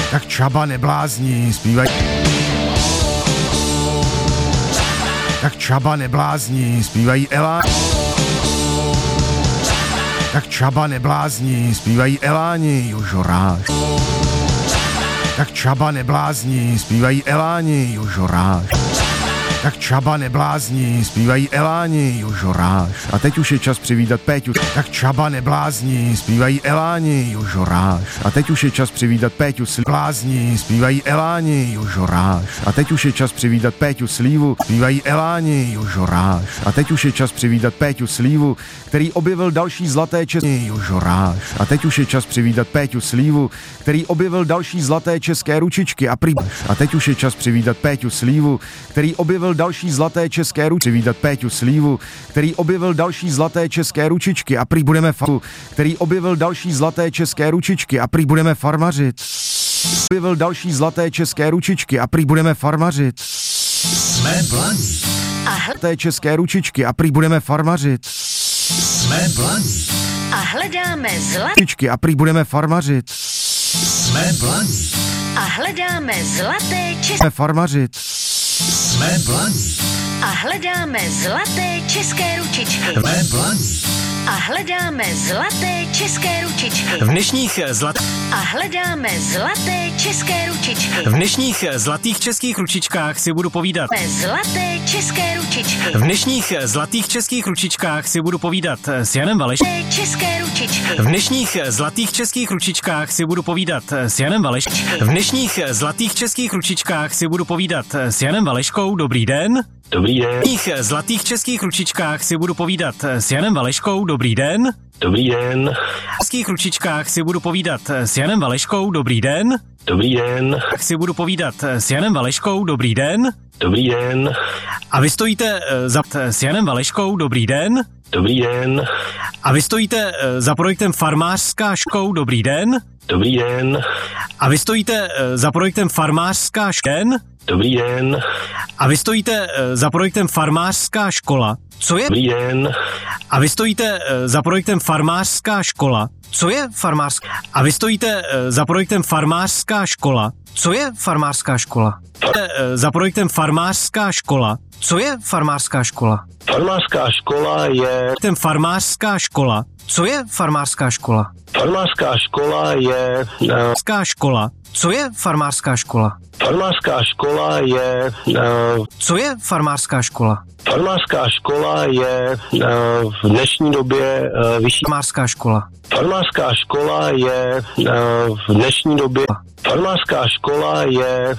Tak Čaba neblázni, zpívají. Tak Čaba neblázni, zpívají Eláni. Tak Čaba neblázni, zpívají Eláni, Jožoráš. Tak Čaba neblázni, zpívají Eláni, Jožoráš. Tak Čaba neblázni, zpívají Eláni, Jožoráš. A teď už je čas přivítat Péťu. Tak Čaba neblázni, zpívají Eláni, Jožoráš. A teď už je čas přivítat Péťu Blázni, zpívají Eláni, Jožoráš. A teď už je čas přivítat Péťu Slívu, zpívají Eláni, Jožoráš. A teď už je čas přivítat Péťu Slívu, který objevil další zlaté české Jožoráš. A teď už je čas přivítat Péťu Slívu, který objevil další zlaté české ručičky a A teď už je čas přivítat Péťu Slívu, který objevil další zlaté české ručičky. Přivítat Péťu Slívu, který objevil další zlaté české ručičky a prý budeme který objevil další zlaté české ručičky a prý budeme farmařit. Objevil další zlaté české ručičky a prý budeme farmařit. Jsme Blaní. Zlaté české ručičky a prý budeme farmařit. Jsme Blaní. A hledáme ručičky a prý budeme farmařit. Jsme Blaní. A hledáme zlaté české farmařit. Jsme Blaní. A hledáme zlaté české ručičky. Jsme Blaní. A hledáme zlaté české ručičky. V dnešních A hledáme zlaté české ručičky. V dnešních zlatých českých ručičkách si budu povídat. Zlaté české ručičky. V dnešních zlatých českých ručičkách si budu povídat s Janem Valeškou. České ručičky. V dnešních zlatých českých ručičkách si budu povídat s Janem Valeškou. V dnešních zlatých českých ručičkách si budu povídat s Janem Valeškou. Dobrý den. Dobrý den. V dnešních zlatých českých ručičkách si budu povídat s Janem Valeškou. Dobrý den. Dobrý den. V českých ručičkách si budu povídat s Janem Valeškou. Dobrý den. Dobrý den. Tak si budu povídat s Janem Valeškou. Dobrý den. Dobrý den. A vy stojíte s Janem Valeškou. Dobrý den. Dobrý den. A vy stojíte za projektem Farmářská škola. Dobrý den. Dobrý den. A vy stojíte za projektem Farmářská škola. Dobrý den. A vy stojíte za projektem Farmářská škola. Co je? Dobrý den. A vy stojíte za projektem Farmářská škola. Co je farmářská? A vy stojíte za projektem Farmářská škola. Co je farmářská škola? Za projektem Farmářská škola. Co je farmářská škola? Farmářská škola je... Farmářská škola. Co je farmářská škola? Farmářská škola je... škola. Co je farmářská škola? Farmářská škola je... Co je farmářská škola? Farmářská škola je v dnešní době vyšší... Farmářská škola. Farmářská škola je v dnešní době... Farmářská škola je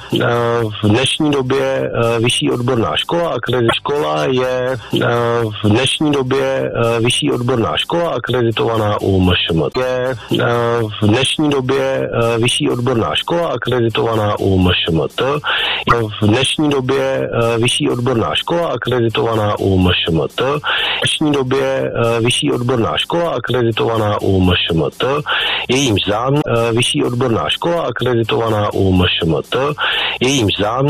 v dnešní době vyšší odborná škola. Škola je v dnešní době vyšší odborná škola akreditovaná u MŠMT. Je v dnešní době vyšší odborná škola akreditovaná u MŠMT. Je v dnešní době vyšší odborná škola akreditovaná u MŠMT. V dnešní době vyšší odborná škola akreditovaná u MŠMT. Jejímž záměrem vyšší odborná škola akreditovaná u MŠMT. Jejímž záměrem